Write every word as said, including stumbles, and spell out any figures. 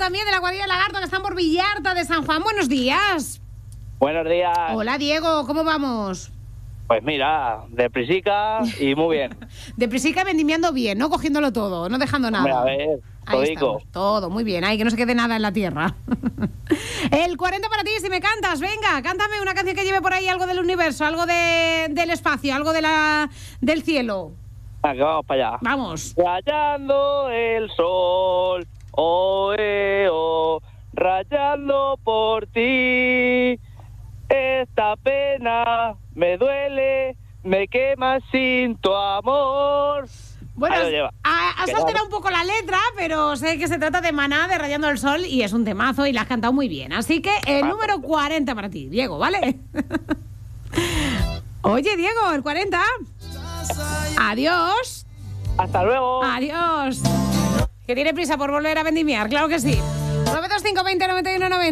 también de la cuadrilla de Lagarto, que están por Villarta de San Juan. Buenos días. Buenos días. Hola, Diego, ¿cómo vamos? Pues mira, deprisica y muy bien. Deprisica vendimiando bien, ¿no? Cogiéndolo todo, no dejando nada. Hombre, a ver, Ahí todico. estamos, todo, muy bien. Ahí, que no se quede nada en la tierra. El cuarenta para ti, si me cantas. Venga, cántame una canción que lleve por ahí algo del universo, algo de, del espacio, algo de la, del cielo. Venga, vamos para allá. Vamos. Rayando el sol, oh, eh, oh, rayando por ti. Esta pena me duele, me quema sin tu amor. Bueno, Ahí lo lleva. ha- has Que alterado ya- un poco la letra, pero sé que se trata de Maná, de Rayando el Sol, y es un temazo y la has cantado muy bien. Así que el Ah, número cuarenta para ti, Diego, ¿vale? Oye, Diego, el cuarenta. Adiós. Hasta luego. Adiós. Que tiene prisa por volver a vendimiar, claro que sí. nueve dos cinco veinte noventa y uno noventa.